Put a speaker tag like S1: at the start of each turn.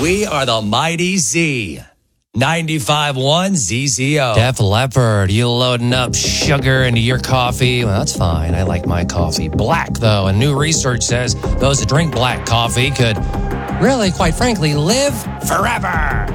S1: We are the Mighty Z. 95.1 ZZO.
S2: Def Leppard, you loading up sugar into your coffee? Well, that's fine. I like my coffee black, though. And new research says those that drink black coffee could really, quite frankly, live forever.